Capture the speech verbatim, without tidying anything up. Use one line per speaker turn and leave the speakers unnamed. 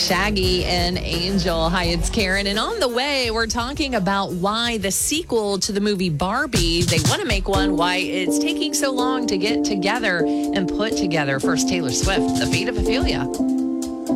Shaggy and Angel. Hi, it's Karen. And on the way, we're talking about why the sequel to the movie Barbie, they want to make one, why it's taking so long to get together and put together. First, Taylor Swift, The Fate of Ophelia.